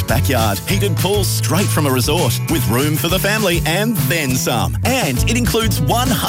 backyard, heated pool straight from a resort, with room for the family and then some. And it includes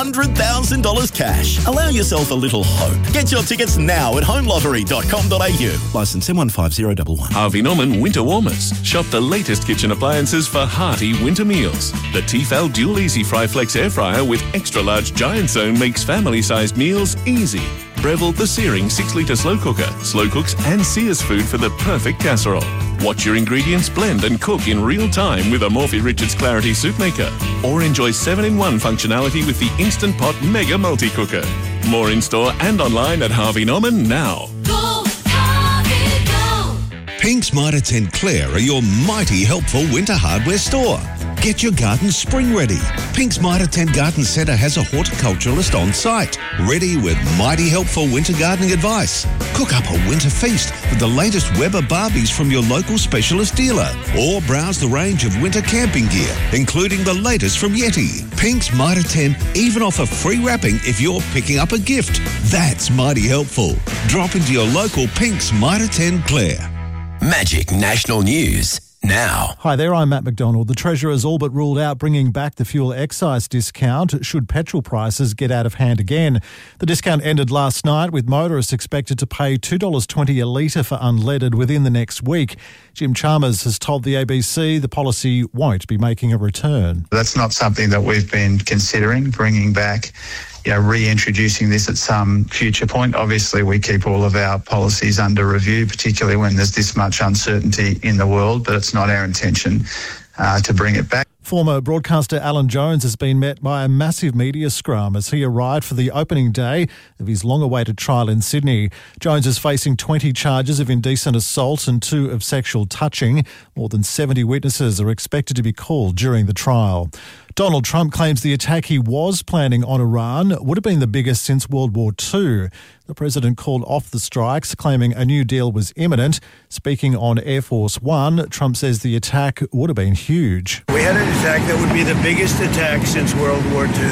$100,000 cash. Allow yourself a little hope. Get your tickets now at homelottery.com.au. Licence M15011. Harvey Norman Winter Warmers. Shop the latest kitchen appliances for hearty winter meals. The Tefal Dual Easy Fry Flex Air Fryer with extra large giant zone makes family-sized meals easy. Breville the Searing 6-litre slow cooker. Slow cooks and sears food for the perfect casserole. Watch your ingredients blend and cook in real time with a Morphy Richards Clarity Soup Maker. Or enjoy 7-in-1 functionality with the Instant Pot Mega Multi-Cooker. More in-store and online at Harvey Norman now. Go, Harvey, go! Pink's Mitre 10 Clare are your mighty helpful winter hardware store. Get your garden spring ready. Pink's Mitre 10 Garden Centre has a horticulturalist on site, ready with mighty helpful winter gardening advice. Cook up a winter feast with the latest Weber Barbies from your local specialist dealer, or browse the range of winter camping gear, including the latest from Yeti. Pink's Mitre 10 even offer free wrapping if you're picking up a gift. That's mighty helpful. Drop into your local Pink's Mitre 10 Clare. Magic National News now. Hi there, I'm Matt McDonald. The Treasurer has all but ruled out bringing back the fuel excise discount should petrol prices get out of hand again. The discount ended last night, with motorists expected to pay $2.20 a litre for unleaded within the next week. Jim Chalmers has told the ABC the policy won't be making a return. That's not something that we've been considering, bringing back, reintroducing this at some future point. Obviously, we keep all of our policies under review, particularly when there's this much uncertainty in the world, but it's not our intention to bring it back. Former broadcaster Alan Jones has been met by a massive media scrum as he arrived for the opening day of his long-awaited trial in Sydney. Jones is facing 20 charges of indecent assault and 2 of sexual touching. More than 70 witnesses are expected to be called during the trial. Donald Trump claims the attack he was planning on Iran would have been the biggest since World War II. The president called off the strikes, claiming a new deal was imminent. Speaking on Air Force One, Trump says the attack would have been huge. We had an attack that would be the biggest attack since World War II,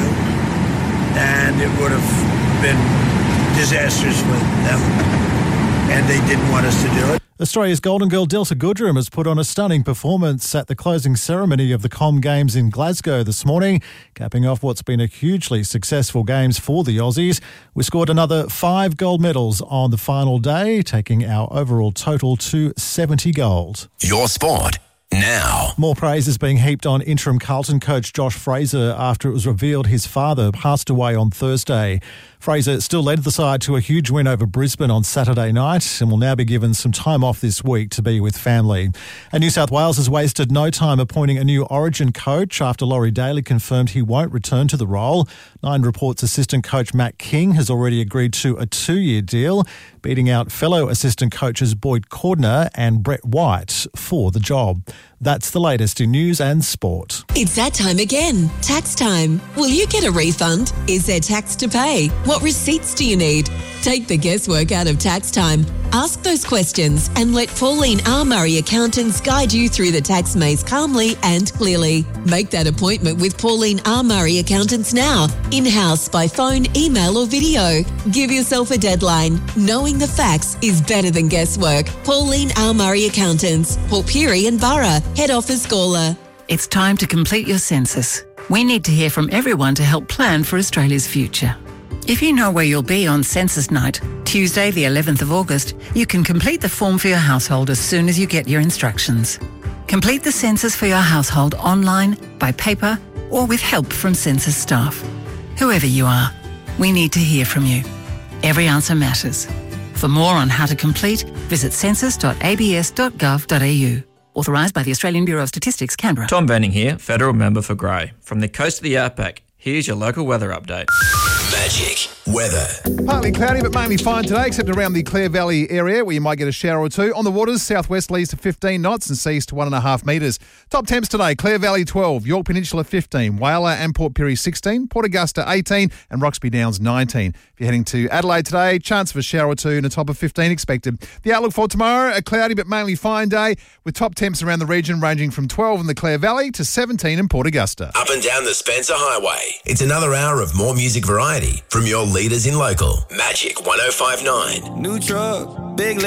and it would have been disastrous for them, and they didn't want us to do it. Australia's Golden Girl Delta Goodrem has put on a stunning performance at the closing ceremony of the Com Games in Glasgow this morning, capping off what's been a hugely successful Games for the Aussies. We scored another 5 gold medals on the final day, taking our overall total to 70 gold. Your sport now. More praise is being heaped on interim Carlton coach Josh Fraser after it was revealed his father passed away on Thursday. Fraser still led the side to a huge win over Brisbane on Saturday night and will now be given some time off this week to be with family. And New South Wales has wasted no time appointing a new Origin coach after Laurie Daly confirmed he won't return to the role. Nine reports assistant coach Matt King has already agreed to a 2-year deal, beating out fellow assistant coaches Boyd Cordner and Brett White for the job. That's the latest in news and sport. It's that time again. Tax time. Will you get a refund? Is there tax to pay? What receipts do you need? Take the guesswork out of tax time. Ask those questions and let Pauline R. Murray Accountants guide you through the tax maze calmly and clearly. Make that appointment with Pauline R. Murray Accountants now. In-house, by phone, email or video. Give yourself a deadline. Knowing the facts is better than guesswork. Pauline R. Murray Accountants, Port Pirie and Borough. Head office Gawler. It's time to complete your census. We need to hear from everyone to help plan for Australia's future. If you know where you'll be on census night, Tuesday the 11th of August, you can complete the form for your household as soon as you get your instructions. Complete the census for your household online, by paper, or with help from census staff. Whoever you are, we need to hear from you. Every answer matters. For more on how to complete, visit census.abs.gov.au. Authorised by the Australian Bureau of Statistics, Canberra. Tom Benning here, Federal Member for Grey. From the coast to the outback, here's your local weather update. Magic weather. Partly cloudy but mainly fine today, except around the Clare Valley area where you might get a shower or two. On the waters, southwesterlies to 15 knots and seas to 1.5 metres. Top temps today, Clare Valley 12, York Peninsula 15, Whyalla and Port Pirie 16, Port Augusta 18 and Roxby Downs 19. If you're heading to Adelaide today, chance of a shower or two and a top of 15 expected. The outlook for tomorrow, a cloudy but mainly fine day with top temps around the region ranging from 12 in the Clare Valley to 17 in Port Augusta. Up and down the Spencer Highway. It's another hour of more music variety from your leaders in local. Magic 105.9. New truck, big